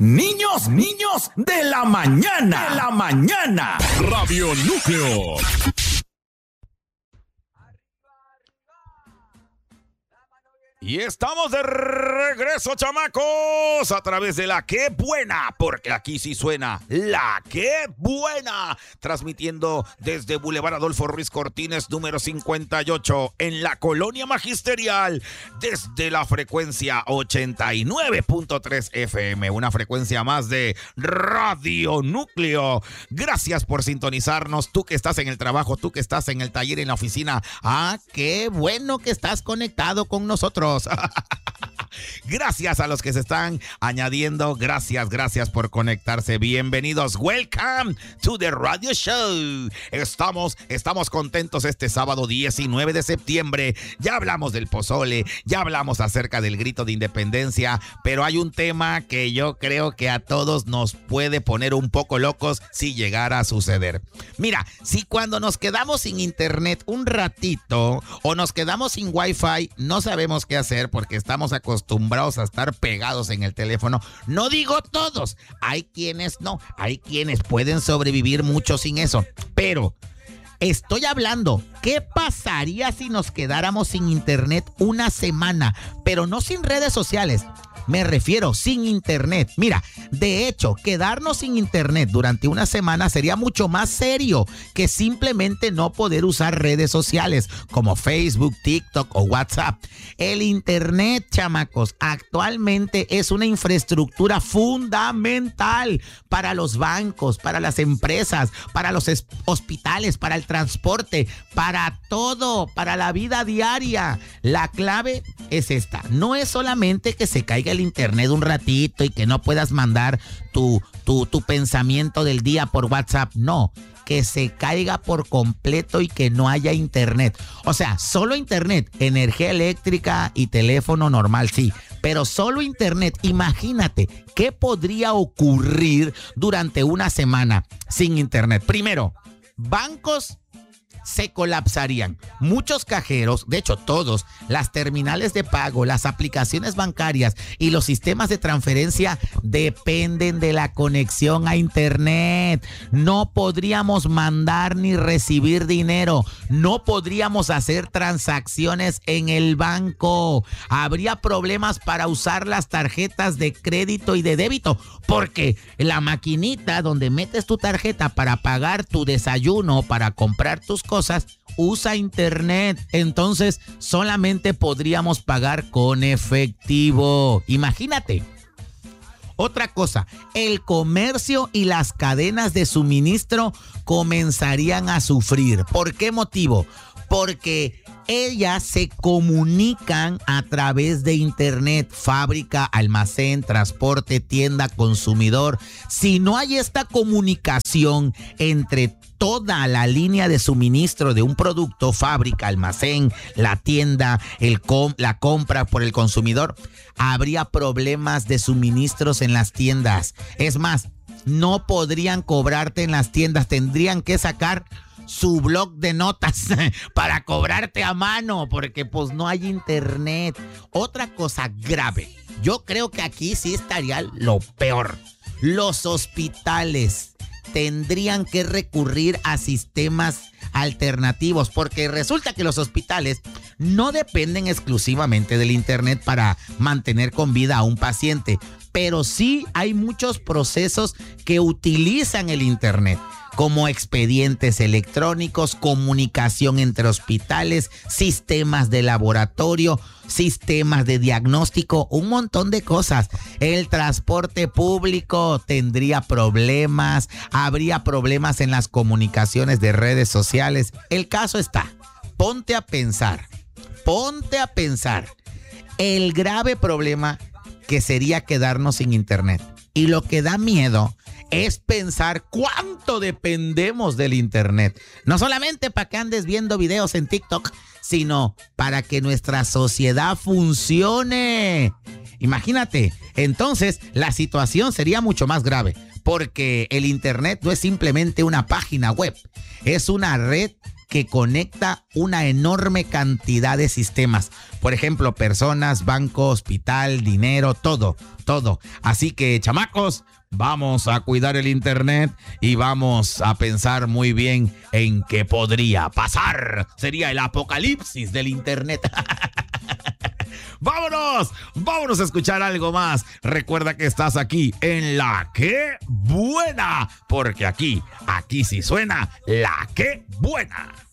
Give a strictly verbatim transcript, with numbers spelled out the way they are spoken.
Niños, niños de la mañana, de la mañana. Radio Núcleo. Y estamos de regreso, chamacos, a través de La Qué Buena, porque aquí sí suena La Qué Buena, transmitiendo desde Boulevard Adolfo Ruiz Cortines, número cincuenta y ocho, en la Colonia Magisterial, desde la frecuencia ochenta y nueve punto tres F M, una frecuencia más de Radio Núcleo. Gracias por sintonizarnos, tú que estás en el trabajo, tú que estás en el taller, en la oficina. Ah, qué bueno que estás conectado con nosotros. Gracias a los que se están añadiendo. Gracias, gracias por conectarse. Bienvenidos. Welcome to the radio show. Estamos, estamos contentos este sábado diecinueve de septiembre. Ya hablamos del pozole, ya hablamos acerca del grito de independencia, pero hay un tema que yo creo que a todos nos puede poner un poco locos si llegara a suceder. Mira, si cuando nos quedamos sin internet un ratito o nos quedamos sin wifi, no sabemos qué hacer porque estamos acostumbrados a estar pegados en el teléfono. No digo todos, hay quienes no, hay quienes pueden sobrevivir mucho sin eso, pero estoy hablando, ¿qué pasaría si nos quedáramos sin internet una semana? Pero no sin redes sociales. Me refiero sin internet. Mira, de hecho, quedarnos sin internet durante una semana sería mucho más serio que simplemente no poder usar redes sociales como Facebook, TikTok o WhatsApp. El internet, chamacos, actualmente es una infraestructura fundamental para los bancos, para las empresas, para los hospitales, para el transporte, para todo, para la vida diaria. La clave es esta. No es solamente que se caiga el internet un ratito y que no puedas mandar tu, tu, tu pensamiento del día por WhatsApp. No, que se caiga por completo y que no haya internet. O sea, solo internet, energía eléctrica y teléfono normal, sí. Pero solo internet, imagínate, ¿qué podría ocurrir durante una semana sin internet? Primero, bancos se colapsarían. Muchos cajeros, de hecho todos, las terminales de pago, las aplicaciones bancarias y los sistemas de transferencia dependen de la conexión a internet. No podríamos mandar ni recibir dinero. No podríamos hacer transacciones en el banco. Habría problemas para usar las tarjetas de crédito y de débito, porque la maquinita donde metes tu tarjeta para pagar tu desayuno, para comprar tus cosas, usa internet. Entonces solamente podríamos pagar con efectivo. Imagínate. Otra cosa, el comercio y las cadenas de suministro comenzarían a sufrir. ¿Por qué motivo? Porque ellas se comunican a través de internet, fábrica, almacén, transporte, tienda, consumidor. Si no hay esta comunicación entre toda la línea de suministro de un producto, fábrica, almacén, la tienda, el com- la compra por el consumidor, habría problemas de suministros en las tiendas. Es más, no podrían cobrarte en las tiendas, tendrían que sacar su blog de notas para cobrarte a mano, porque pues no hay internet. Otra cosa grave, yo creo que aquí sí estaría lo peor. Los hospitales tendrían que recurrir a sistemas alternativos, porque resulta que los hospitales no dependen exclusivamente del internet para mantener con vida a un paciente, pero sí hay muchos procesos que utilizan el internet, como expedientes electrónicos, comunicación entre hospitales, sistemas de laboratorio, sistemas de diagnóstico, un montón de cosas. El transporte público tendría problemas, habría problemas en las comunicaciones de redes sociales. El caso está, ponte a pensar, ponte a pensar el grave problema que sería quedarnos sin internet. Y lo que da miedo es pensar cuánto dependemos del internet. No solamente para que andes viendo videos en TikTok, sino para que nuestra sociedad funcione. Imagínate, entonces la situación sería mucho más grave, porque el internet no es simplemente una página web, es una red que conecta una enorme cantidad de sistemas. Por ejemplo, personas, banco, hospital, dinero, todo, todo. Así que, chamacos, vamos a cuidar el internet y vamos a pensar muy bien en qué podría pasar. Sería el apocalipsis del internet. ¡Vámonos! ¡Vámonos a escuchar algo más! Recuerda que estás aquí en La Que Buena, porque aquí, aquí sí suena La Que Buena.